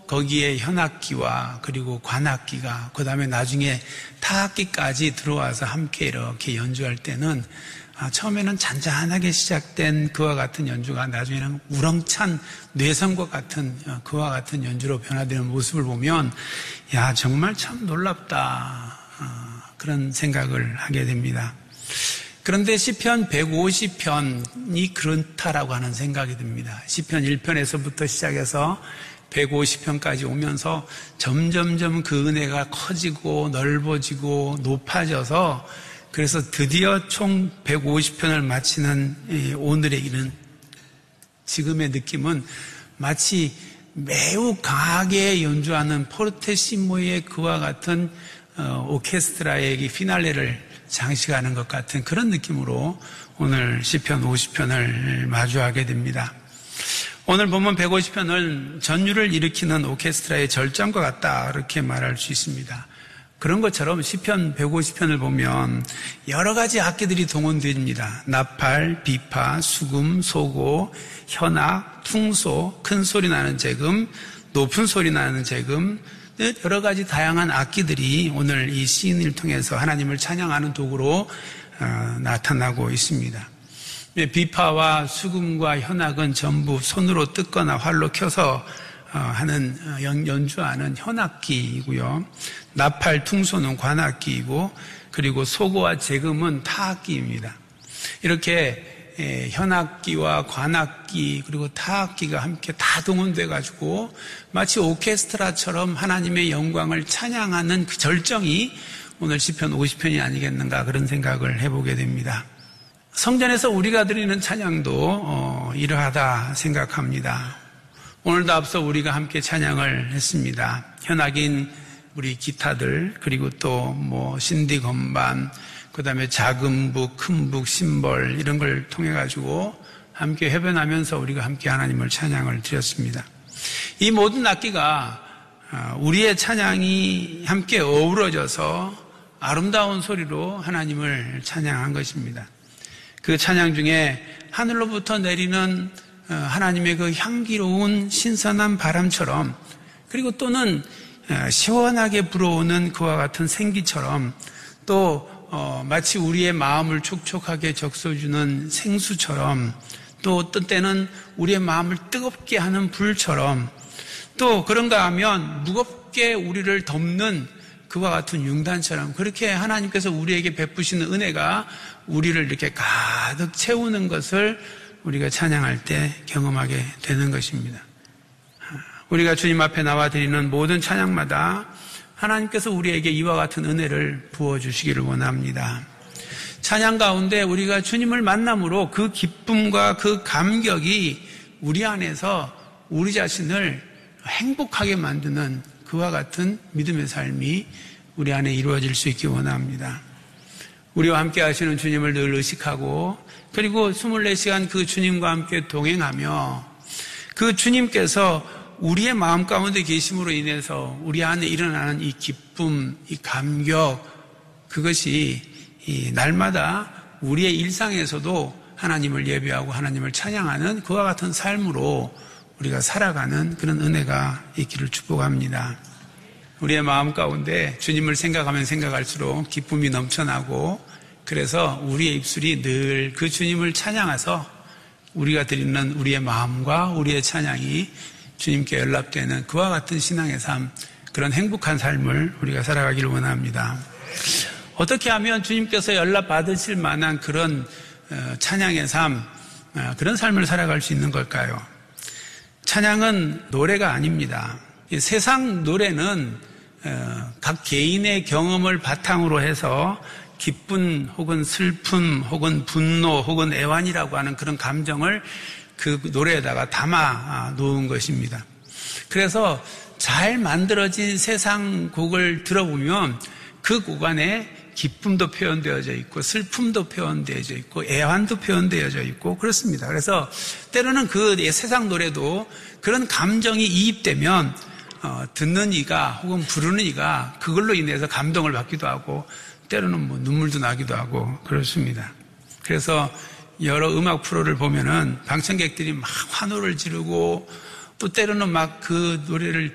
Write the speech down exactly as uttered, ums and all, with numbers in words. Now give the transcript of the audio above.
거기에 현악기와 그리고 관악기가 그 다음에 나중에 타악기까지 들어와서 함께 이렇게 연주할 때는 아, 처음에는 잔잔하게 시작된 그와 같은 연주가 나중에는 우렁찬 뇌성과 같은 그와 같은 연주로 변화되는 모습을 보면 야 정말 참 놀랍다 어, 그런 생각을 하게 됩니다. 그런데 시편 백오십 편이 그렇다라고 하는 생각이 듭니다. 시편 일 편에서부터 시작해서 백오십 편까지 오면서 점점점 그 은혜가 커지고 넓어지고 높아져서 그래서 드디어 총 백오십 편을 마치는 오늘의 이른 지금의 느낌은 마치 매우 강하게 연주하는 포르테시모의 그와 같은 오케스트라의 피날레를 장식하는 것 같은 그런 느낌으로 오늘 시편 오십 편을 마주하게 됩니다. 오늘 보면 백오십 편은 전율을 일으키는 오케스트라의 절정과 같다 이렇게 말할 수 있습니다. 그런 것처럼 시편 백오십 편을 보면 여러 가지 악기들이 동원됩니다. 나팔, 비파, 수금, 소고, 현악, 퉁소, 큰 소리 나는 재금, 높은 소리 나는 재금, 여러 가지 다양한 악기들이 오늘 이 시인을 통해서 하나님을 찬양하는 도구로 어, 나타나고 있습니다. 비파와 수금과 현악은 전부 손으로 뜯거나 활로 켜서 어, 하는 연, 연주하는 현악기이고요. 나팔, 퉁소는 관악기이고 그리고 소고와 재금은 타악기입니다. 이렇게 예, 현악기와 관악기 그리고 타악기가 함께 다 동원돼 가지고 마치 오케스트라처럼 하나님의 영광을 찬양하는 그 절정이 오늘 시편 오십 편이 아니겠는가 그런 생각을 해보게 됩니다. 성전에서 우리가 드리는 찬양도 어, 이러하다 생각합니다. 오늘도 앞서 우리가 함께 찬양을 했습니다. 현악인 우리 기타들 그리고 또 뭐 신디 건반 그 다음에 작은 북, 큰 북, 심벌 이런 걸 통해 가지고 함께 해변하면서 우리가 함께 하나님을 찬양을 드렸습니다. 이 모든 악기가 우리의 찬양이 함께 어우러져서 아름다운 소리로 하나님을 찬양한 것입니다. 그 찬양 중에 하늘로부터 내리는 하나님의 그 향기로운 신선한 바람처럼 그리고 또는 시원하게 불어오는 그와 같은 생기처럼 또 어, 마치 우리의 마음을 촉촉하게 적셔주는 생수처럼 또 때때는 우리의 마음을 뜨겁게 하는 불처럼 또 그런가 하면 무겁게 우리를 덮는 그와 같은 융단처럼 그렇게 하나님께서 우리에게 베푸시는 은혜가 우리를 이렇게 가득 채우는 것을 우리가 찬양할 때 경험하게 되는 것입니다. 우리가 주님 앞에 나와 드리는 모든 찬양마다 하나님께서 우리에게 이와 같은 은혜를 부어주시기를 원합니다. 찬양 가운데 우리가 주님을 만남으로 그 기쁨과 그 감격이 우리 안에서 우리 자신을 행복하게 만드는 그와 같은 믿음의 삶이 우리 안에 이루어질 수 있기 원합니다. 우리와 함께 하시는 주님을 늘 의식하고 그리고 이십사 시간 그 주님과 함께 동행하며 그 주님께서 우리의 마음 가운데 계심으로 인해서 우리 안에 일어나는 이 기쁨, 이 감격 그것이 이 날마다 우리의 일상에서도 하나님을 예배하고 하나님을 찬양하는 그와 같은 삶으로 우리가 살아가는 그런 은혜가 있기를 축복합니다. 우리의 마음 가운데 주님을 생각하면 생각할수록 기쁨이 넘쳐나고 그래서 우리의 입술이 늘 그 주님을 찬양해서 우리가 드리는 우리의 마음과 우리의 찬양이 주님께 연락되는 그와 같은 신앙의 삶, 그런 행복한 삶을 우리가 살아가기를 원합니다. 어떻게 하면 주님께서 연락받으실 만한 그런 찬양의 삶, 그런 삶을 살아갈 수 있는 걸까요? 찬양은 노래가 아닙니다. 세상 노래는 각 개인의 경험을 바탕으로 해서 기쁨 혹은 슬픔 혹은 분노 혹은 애환이라고 하는 그런 감정을 그 노래에다가 담아 놓은 것입니다. 그래서 잘 만들어진 세상 곡을 들어보면 그 곡 안에 기쁨도 표현되어져 있고 슬픔도 표현되어져 있고 애환도 표현되어져 있고 그렇습니다. 그래서 때로는 그 세상 노래도 그런 감정이 이입되면 어, 듣는 이가 혹은 부르는 이가 그걸로 인해서 감동을 받기도 하고 때로는 뭐 눈물도 나기도 하고 그렇습니다. 그래서 여러 음악 프로를 보면은 방청객들이 막 환호를 지르고 또 때로는 막 그 노래를